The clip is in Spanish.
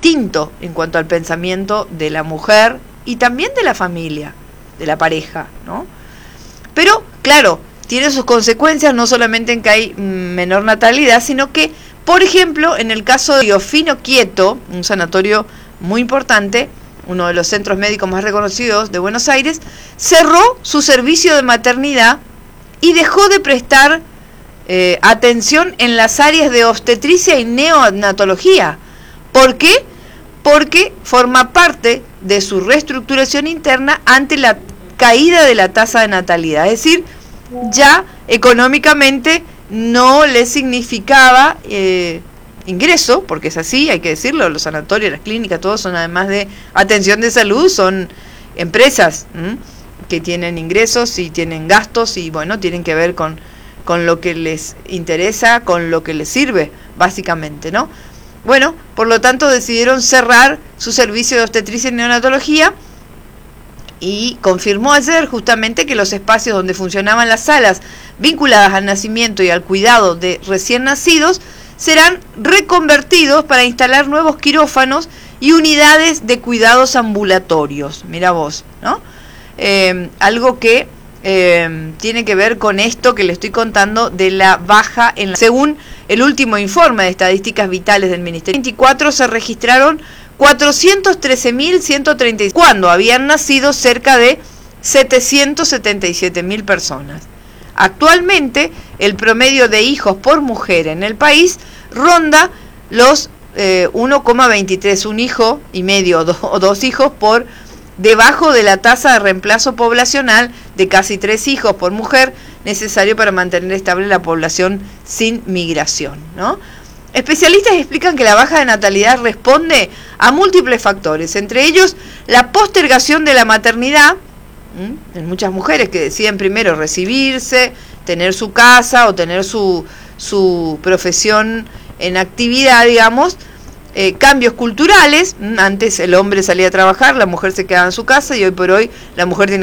distinto en cuanto al pensamiento de la mujer y también de la familia, de la pareja, ¿no? Pero, claro, tiene sus consecuencias, no solamente en que hay menor natalidad, sino que, por ejemplo, en el caso de Diofino Quieto, un sanatorio muy importante, uno de los centros médicos más reconocidos de Buenos Aires, cerró su servicio de maternidad y dejó de prestar atención en las áreas de obstetricia y neonatología. ¿Por qué? Porque forma parte de su reestructuración interna ante la caída de la tasa de natalidad. Es decir, ya económicamente no le significaba ingreso, porque es así, hay que decirlo, los sanatorios, las clínicas, todos son, además de atención de salud, son empresas que tienen ingresos y tienen gastos y bueno, tienen que ver con lo que les interesa, con lo que les sirve, básicamente, ¿no? Bueno, por lo tanto decidieron cerrar su servicio de obstetricia y neonatología y confirmó ayer justamente que los espacios donde funcionaban las salas vinculadas al nacimiento y al cuidado de recién nacidos serán reconvertidos para instalar nuevos quirófanos y unidades de cuidados ambulatorios. Mira vos, ¿no? Algo que tiene que ver con esto que le estoy contando de la baja en según el último informe de estadísticas vitales del Ministerio. En 2024 se registraron 413.136 cuando habían nacido cerca de 777.000 personas. Actualmente el promedio de hijos por mujer en el país ronda los 1,23, un hijo y medio o dos hijos por debajo de la tasa de reemplazo poblacional de casi 3 hijos por mujer necesario para mantener estable la población sin migración, ¿no? Especialistas explican que la baja de natalidad responde a múltiples factores, entre ellos la postergación de la maternidad en muchas mujeres que deciden primero recibirse, tener su casa o tener su profesión en actividad, digamos, cambios culturales. Antes el hombre salía a trabajar, la mujer se quedaba en su casa y hoy por hoy la mujer tiene